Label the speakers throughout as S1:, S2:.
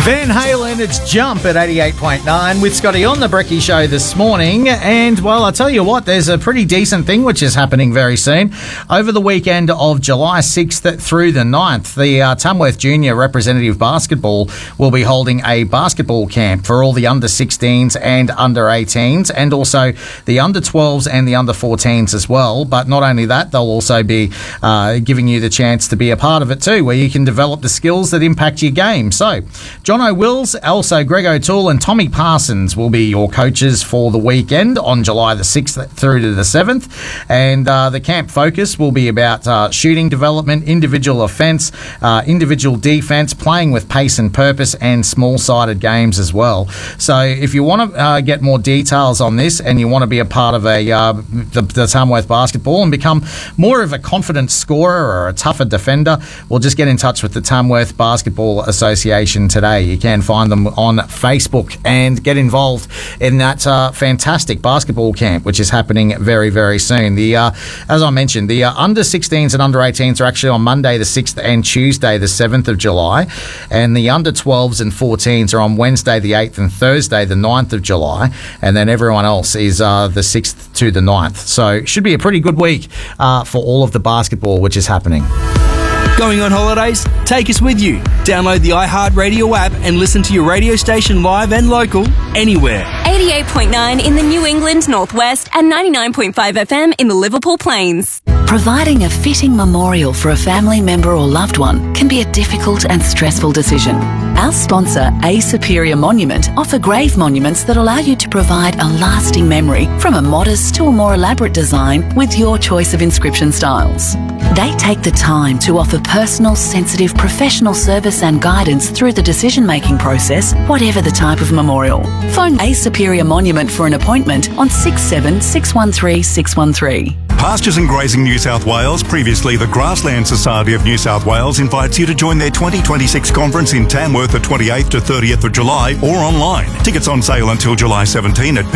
S1: Van Halen, it's Jump at 88.9 with Scotty on the Brekkie Show this morning. And, well, I'll tell you what, there's a pretty decent thing which is happening very soon. Over the weekend of July 6th through the 9th, the Tamworth Junior Representative Basketball will be holding a basketball camp for all the under-16s and under-18s, and also the under-12s and the under-14s as well. But not only that, they'll also be giving you the chance to be a part of it too, where you can develop the skills that impact your game. So, John O'Wills, also Greg O'Toole and Tommy Parsons will be your coaches for the weekend on July the 6th through to the 7th. And the camp focus will be about shooting development, individual offence, individual defence, playing with pace and purpose, and small-sided games as well. So if you want to get more details on this and you want to be a part of the Tamworth basketball and become more of a confident scorer or a tougher defender, well, just get in touch with the Tamworth Basketball Association today. You can find them on Facebook and get involved in that fantastic basketball camp, which is happening very, very soon. As I mentioned, the under-16s and under-18s are actually on Monday the 6th and Tuesday the 7th of July, and the under-12s and 14s are on Wednesday the 8th and Thursday the 9th of July, and then everyone else is the 6th to the 9th. So it should be a pretty good week for all of the basketball which is happening.
S2: Going on holidays? Take us with you. Download the iHeartRadio app and listen to your radio station live and local anywhere.
S3: 88.9 in the New England Northwest and 99.5 FM in the Liverpool Plains.
S4: Providing a fitting memorial for a family member or loved one can be a difficult and stressful decision. Our sponsor, A Superior Monument, offer grave monuments that allow you to provide a lasting memory, from a modest to a more elaborate design with your choice of inscription styles. They take the time to offer personal, sensitive, professional service and guidance through the decision-making process, whatever the type of memorial. Phone A Superior Monument for an appointment on 67 613 613.
S5: Pastures and Grazing New South Wales, previously the Grassland Society of New South Wales, invites you to join their 2026 conference in Tamworth the 28th to 30th of July or online. Tickets on sale until July 17 at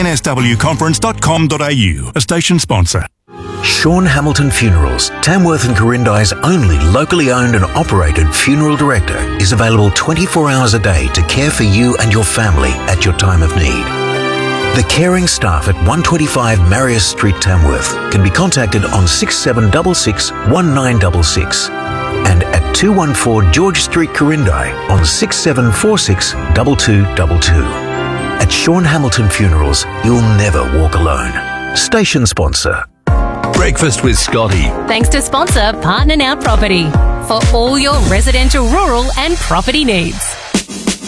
S5: pgnswconference.com.au, a station sponsor.
S6: Sean Hamilton Funerals, Tamworth and Corindi's only locally owned and operated funeral director, is available 24 hours a day to care for you and your family at your time of need. The caring staff at 125 Marius Street, Tamworth, can be contacted on 6766 1966 and at 214 George Street, Corindi on 6746 2222. At Sean Hamilton Funerals, you'll never walk alone. Station sponsor.
S7: Breakfast with Scotty.
S3: Thanks to sponsor Partner Now Property for all your residential, rural and property needs.